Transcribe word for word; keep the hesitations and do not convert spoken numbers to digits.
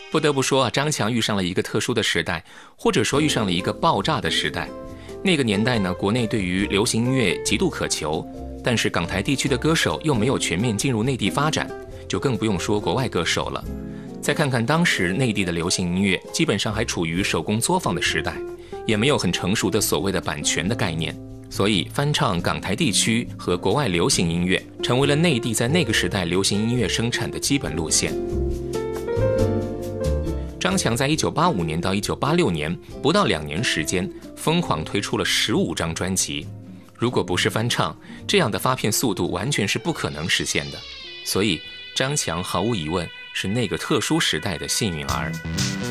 不得不说啊，张强遇上了一个特殊的时代，或者说遇上了一个爆炸的时代。那个年代呢，国内对于流行音乐极度渴求，但是港台地区的歌手又没有全面进入内地发展，就更不用说国外歌手了。再看看当时内地的流行音乐，基本上还处于手工作坊的时代，也没有很成熟的所谓的版权的概念，所以翻唱港台地区和国外流行音乐成为了内地在那个时代流行音乐生产的基本路线。张强在一九八五年到一九八六年不到两年时间，疯狂推出了十五张专辑。如果不是翻唱，这样的发片速度完全是不可能实现的。所以张强毫无疑问是那个特殊时代的幸运儿。